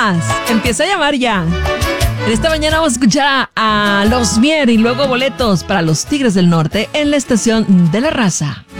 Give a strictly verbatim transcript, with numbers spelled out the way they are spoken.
llamas. Empieza a llamar ya. En esta mañana vamos a escuchar a, a Los Mier y luego boletos para los Tigres del Norte en la estación de la Raza.